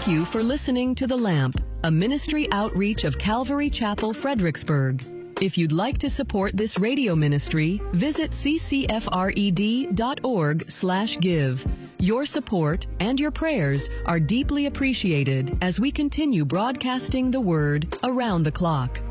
Thank you for listening to The Lamp, a ministry outreach of Calvary Chapel, Fredericksburg. If you'd like to support this radio ministry, visit ccfred.org/give. Your support and your prayers are deeply appreciated as we continue broadcasting the Word around the clock.